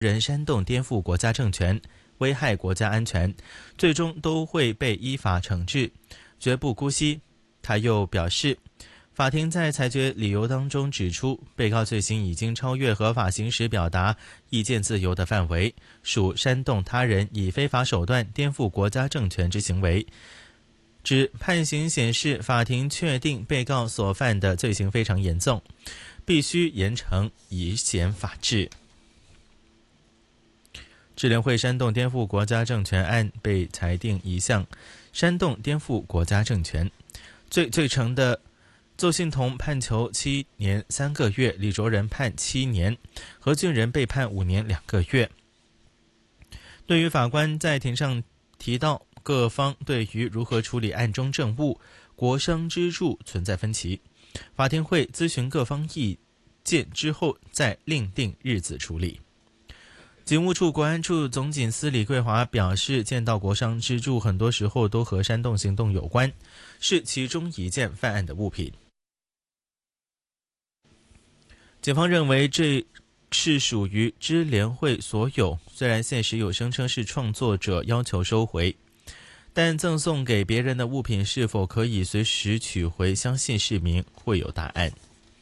人煽动颠覆国家政权，危害国家安全，最终都会被依法惩治，绝不姑息。他又表示，法庭在裁决理由当中指出，被告罪行已经超越合法行使表达意见自由的范围，属煽动他人以非法手段颠覆国家政权之行为。指判刑显示，法庭确定被告所犯的罪行非常严重，必须严惩，以显法治。支联会煽动颠覆国家政权案被裁定一项煽动颠覆国家政权罪成的邹信同判囚7年3个月，李卓人判7年，何俊仁被判5年2个月。对于法官在庭上提到各方对于如何处理案中证物、国殇支柱存在分歧，法庭会咨询各方意见之后再另定日子处理。警务处国安处总警司李桂华表示，见到国殇支柱很多时候都和煽动行动有关，是其中一件犯案的物品。警方认为这是属于支联会所有，虽然现实有声称是创作者要求收回，但赠送给别人的物品是否可以随时取回，相信市民会有答案。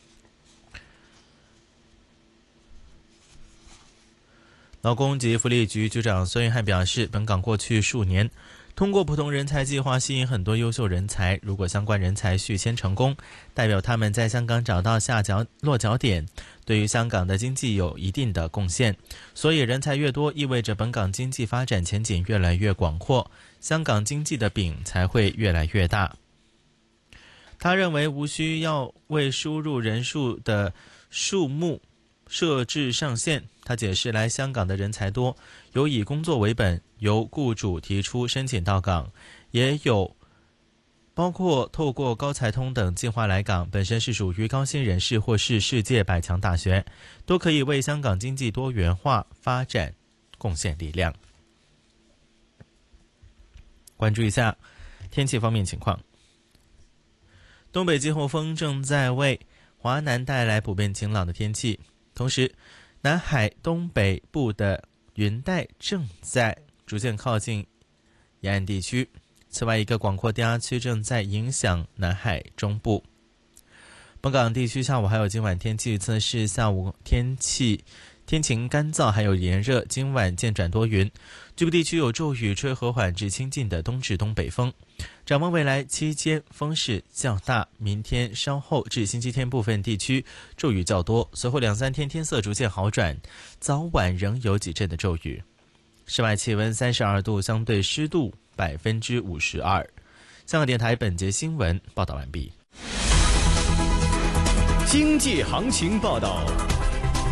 劳工及福利局局长孙玉汉表示，本港过去数年通过普通人才计划吸引很多优秀人才，如果相关人才续签成功，代表他们在香港找到落脚点，对于香港的经济有一定的贡献，所以人才越多，意味着本港经济发展前景越来越广阔，香港经济的饼才会越来越大。他认为无需要为输入人数的数目设置上限。他解释，来香港的人才多，有以工作为本，由雇主提出申请到港，也有包括透过高才通等计划来港，本身是属于高薪人士或是世界100强大学，都可以为香港经济多元化发展贡献力量。关注一下天气方面情况，东北季候风正在为华南带来普遍晴朗的天气，同时南海东北部的云带正在逐渐靠近沿岸地区，此外一个广阔低压区正在影响南海中部。本港地区下午还有今晚天气预测是，下午天晴干燥，还有炎热，今晚渐转多云，局部地区有骤雨，吹和缓至清劲的东至东北风。展望未来期间风势较大，明天稍后至星期天部分地区骤雨较多，随后2-3天天色逐渐好转，早晚仍有几阵的骤雨。室外气温32度，相对湿度52%。香港电台本节新闻报道完毕。 经济行情报道。